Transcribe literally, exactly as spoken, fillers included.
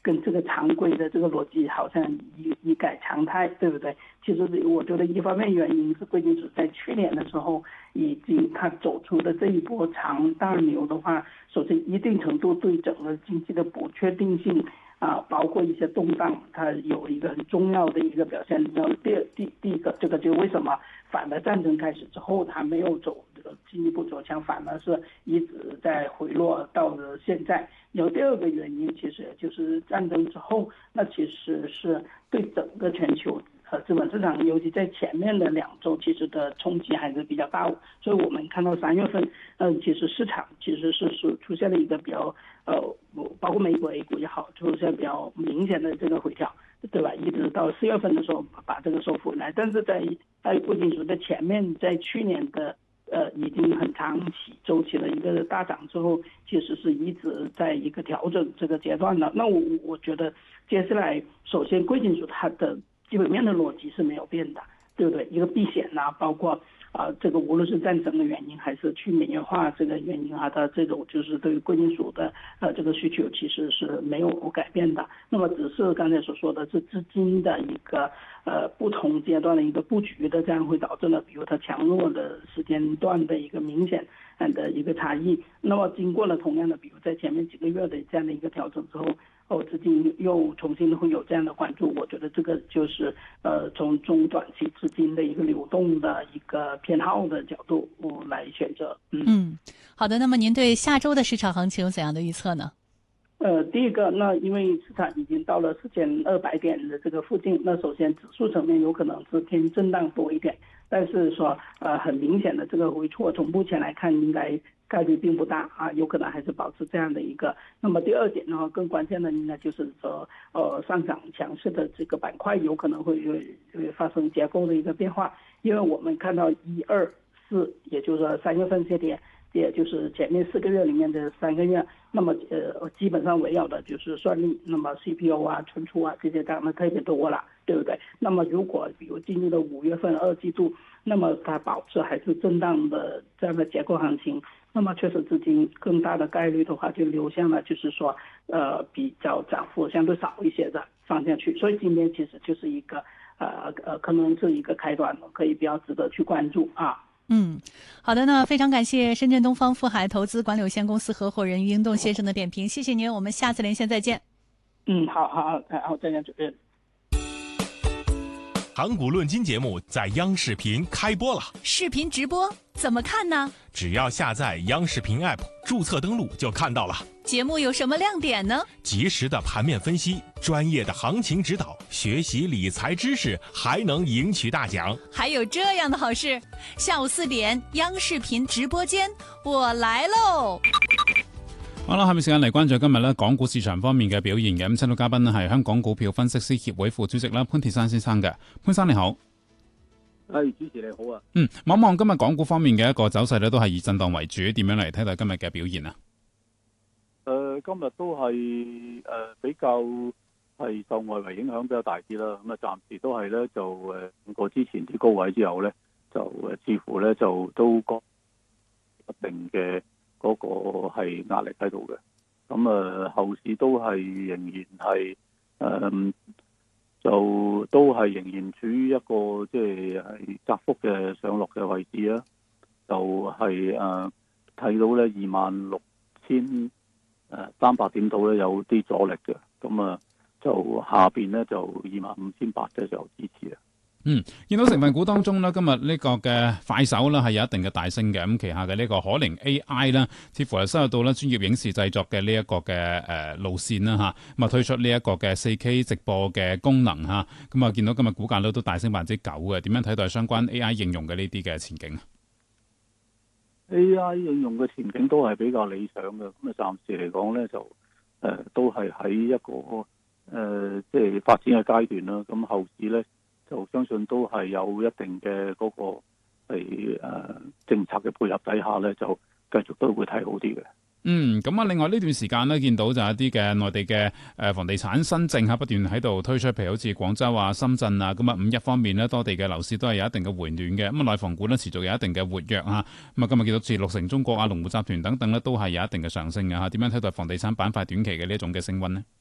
跟这个常规的这个逻辑好像一一改常态，对不对？其实我觉得一方面原因是贵金属在去年的时候已经它走出的这一波长大牛的话，首先一定程度对整个经济的不确定性啊，包括一些动荡，它有一个很重要的一个表现。然后第第第一个，这个就为什么反而战争开始之后它没有走进一步走强，反而是一直在回落到了现在。然后第二个原因其实就是战争之后，那其实是对整个全球呃资本市场，尤其在前面的两周其实的冲击还是比较大。所以我们看到三月份嗯、呃，其实市场其实是出出现了一个比较呃包括美国 A 股也好，出现比较明显的这个回调，对吧？一直到四月份的时候把这个收复来，但是在在贵金属的前面，在去年的呃，已经很长期周期的一个大涨之后，其实是一直在一个调整这个阶段的。那我我觉得接下来，首先贵金属它的基本面的逻辑是没有变的，对不对？一个避险呐、啊，包括啊、呃，这个无论是战争的原因，还是去美元化这个原因啊，它这种就是对于贵金属的呃这个需求其实是没有改变的。那么只是刚才所说的是资金的一个呃不同阶段的一个布局的，这样会导致了比如它强弱的时间段的一个明显的一个差异。那么经过了同样的，比如在前面几个月的这样的一个调整之后，哦，资金又重新会有这样的关注，我觉得这个就是呃从中短期资金的一个流动的一个偏好的角度我来选择。嗯嗯，好的。那么您对下周的市场行情有怎样的预测呢？ 呃，第一个，那因为市场已经到了四千二百点的这个附近，那首先指数层面有可能是偏震荡多一点，但是说呃很明显的这个回挫，从目前来看应该概率并不大啊，有可能还是保持这样的一个。那么第二点呢，更关键的应该就是说呃上涨强势的这个板块有可能会会发生结构的一个变化，因为我们看到一二四，也就是说三月份这点。也就是前面四个月里面的三个月，那么呃基本上围绕的就是算力，那么 C P O 啊、存储啊这些当然特别多了，对不对？那么如果比如进入了五月份二季度，那么它保持还是震荡的这样的结构行情，那么确实资金更大的概率的话就流向了就是说呃比较涨幅相对少一些的方向去，所以今天其实就是一个呃呃可能是一个开端，可以比较值得去关注啊。 嗯，好的呢，非常感谢深圳东方富海投资管理有限公司合伙人于英栋先生的点评，谢谢您，我们下次连线再见。 嗯，好好好，好，再见，主任。 谈股论金节目在央视频开播了， 视频直播怎么看呢？ 只要下载央视频 App， 注册登录就看到了。 节目有什么亮点呢？ 及时的盘面分析，专业的行情指导，学习理财知识，还能赢取大奖。 还有这样的好事，下午四点央視頻直播間，我來嘍！ 好啦，下面時間嚟關注今日咧港股市場方面嘅表現嘅。咁請到嘉賓咧係香港股票分析師協會副主席啦潘鐵珊先生嘅。潘生你好。 係，主持你好啊。 嗯，望望今日港股方面嘅一個走勢咧，都係以震盪為主，點樣嚟睇待今日嘅表現啊？ 誒、呃，今日都係誒、呃、比較係受外圍影響比較大啲啦。咁啊，暫時都係咧就誒過之前啲高位之後咧，就誒似乎咧就都覺一定嘅嗰個係壓力喺度嘅。咁啊，後市都係仍然係誒、呃、就都係仍然處於一個即係係窄幅嘅上落嘅位置啦。就係誒睇到咧二萬六千。誒三百點度咧有啲阻力嘅，咁啊就下邊咧就二萬五千八嘅就有支持啊。 嗯，見到成分股當中呢，今日呢個嘅快手呢係有一定嘅大升嘅，咁旗下嘅呢個可靈 A I 呢，似乎係收入到呢專業影視製作嘅呢一個嘅誒路線啦嚇，咁啊推出呢一個嘅四 K 直播嘅功能嚇，咁啊見到今日股價咧都大升百分之九嘅，點樣睇待相關 A I 應用嘅呢啲嘅前景 ？A I 應用嘅前景都係比較理想嘅，咁啊暫時嚟講咧就誒、呃、都係喺一個誒即係發展嘅階段啦。咁後市咧就相信都係有一定嘅嗰、那個係誒、呃、政策嘅配合底下咧，就繼續都會睇好啲嘅。 嗯，咁啊，另外呢段時間呢，見到就有一啲嘅內地嘅誒房地產新政嚇不斷喺度推出，譬如好似廣州啊、深圳啊，咁啊五一方面呢，多地嘅樓市都係有一定嘅回暖嘅。咁啊內房股呢，持續有一定嘅活躍嚇。咁啊今日見到似六成中國啊、龍湖集團等等呢，都係有一定嘅上升嘅嚇。點樣睇待房地產板塊短期嘅呢一種嘅升溫呢？